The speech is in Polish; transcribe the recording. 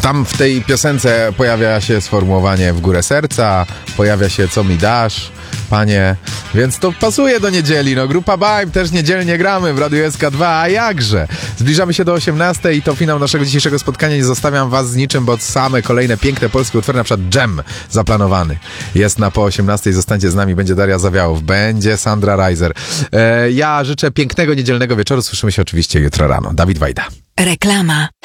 Tam w tej piosence pojawia się sformułowanie w górę serca, pojawia się co mi dasz, panie, więc to pasuje do niedzieli. No, grupa Baim też niedzielnie gramy w Radiu SK2, a jakże? Zbliżamy się do 18 i to finał naszego dzisiejszego spotkania. Nie zostawiam was z niczym, bo same kolejne piękne polskie utwory, na przykład Dżem zaplanowany jest na po 18. Zostańcie z nami, będzie Daria Zawiałow, będzie Sandra Reiser. Ja życzę pięknego niedzielnego wieczoru, słyszymy się oczywiście jutro rano. Dawid Wajda. Reklama.